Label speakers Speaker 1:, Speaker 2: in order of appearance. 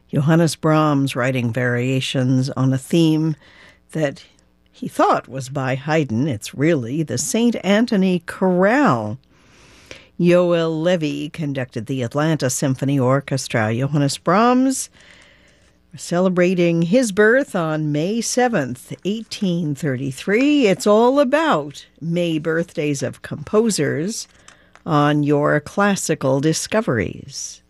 Speaker 1: Johannes Brahms writing variations on a theme that he thought was by Haydn. It's really the St. Anthony Chorale. Yoel Levy conducted the Atlanta Symphony Orchestra. Johannes Brahms celebrating his birth on May 7th, 1833. It's all about May birthdays of composers on your classical discoveries.